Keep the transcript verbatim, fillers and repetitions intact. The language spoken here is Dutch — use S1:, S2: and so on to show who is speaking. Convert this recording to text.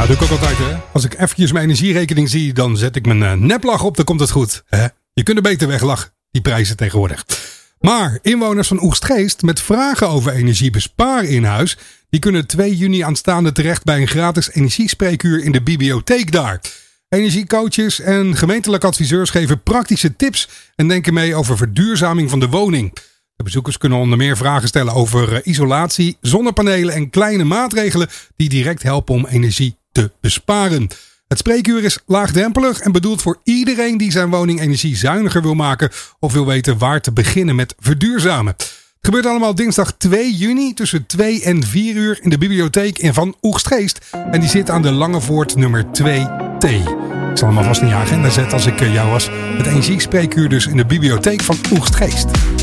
S1: doe ik ook altijd, hè. Als ik eventjes mijn energierekening zie, dan zet ik mijn uh, neplach op, dan komt het goed. Hè? Je kunt er beter weglachen, die prijzen tegenwoordig. Maar inwoners van Oegstgeest met vragen over energiebesparen in huis, die kunnen twee juni aanstaande terecht bij een gratis energiespreekuur in de bibliotheek daar. Energiecoaches en gemeentelijke adviseurs geven praktische tips en denken mee over verduurzaming van de woning. De bezoekers kunnen onder meer vragen stellen over isolatie, zonnepanelen en kleine maatregelen die direct helpen om energie te besparen. Het spreekuur is laagdrempelig en bedoeld voor iedereen die zijn woning energiezuiniger wil maken of wil weten waar te beginnen met verduurzamen. Het gebeurt allemaal dinsdag twee juni tussen twee en vier uur in de bibliotheek in Van Oegstgeest. En die zit aan de Langevoort nummer twee T. Ik zal hem alvast in je agenda zetten als ik jou was. Het energiespreekuur dus in de bibliotheek van Oegstgeest.